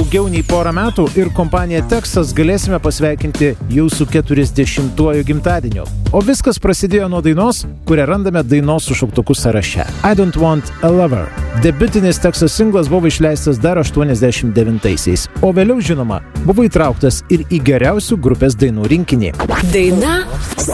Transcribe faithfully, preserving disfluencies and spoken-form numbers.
daugiau nei porą metų ir kompaniją Texas galėsime pasveikinti jūsų keturiasdešimtuoju gimtadieniu. O viskas prasidėjo nuo dainos, kurią randame dainos su šauktuku sąraše. I Don't Want a Lover. Debiutinis Texas singlas buvo išleistas dar aštuoniasdešimt devintaisiais, o vėliau, žinoma, buvo įtrauktas ir į geriausių grupės dainų rinkinį. Daina